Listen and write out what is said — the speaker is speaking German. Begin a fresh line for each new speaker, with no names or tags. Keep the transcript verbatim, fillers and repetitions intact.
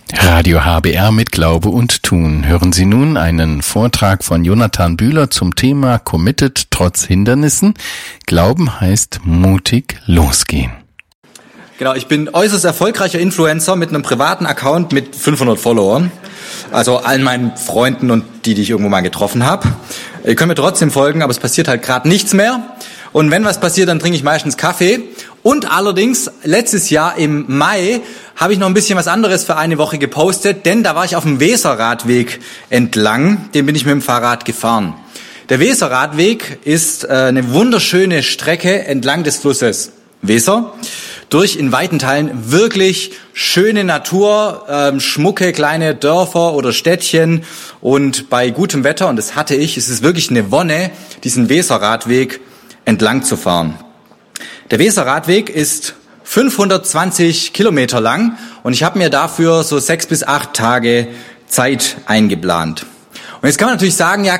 Radio H B R mit Glaube und Tun. Hören Sie nun einen Vortrag von Jonathan Bühler zum Thema Committed trotz Hindernissen. Glauben heißt mutig losgehen.
Genau, ich bin äußerst erfolgreicher Influencer mit einem privaten Account mit fünfhundert Followern. Also allen meinen Freunden und die, die ich irgendwo mal getroffen habe. Ihr könnt mir trotzdem folgen, aber es passiert halt gerade nichts mehr. Und wenn was passiert, dann trinke ich meistens Kaffee. Und allerdings, letztes Jahr im Mai habe ich noch ein bisschen was anderes für eine Woche gepostet, denn da war ich auf dem Weserradweg entlang, den bin ich mit dem Fahrrad gefahren. Der Weserradweg ist äh, eine wunderschöne Strecke entlang des Flusses Weser, durch in weiten Teilen wirklich schöne Natur, ähm, schmucke kleine Dörfer oder Städtchen und bei gutem Wetter, und das hatte ich, es ist wirklich eine Wonne, diesen Weserradweg entlang zu fahren. Der Weserradweg ist fünfhundertzwanzig Kilometer lang und ich habe mir dafür so sechs bis acht Tage Zeit eingeplant. Und jetzt kann man natürlich sagen, ja,